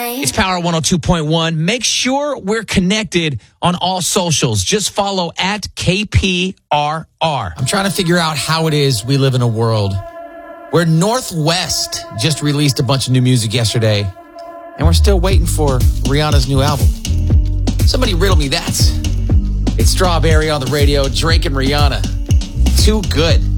It's Power 102.1. Make sure we're connected on all socials. Just follow at KPRR. I'm trying to figure out how it is we live in a world where Northwest just released a bunch of new music yesterday, and we're still waiting for Rihanna's new album. Somebody riddle me that. It's Strawberry on the radio, Drake and Rihanna. Too good.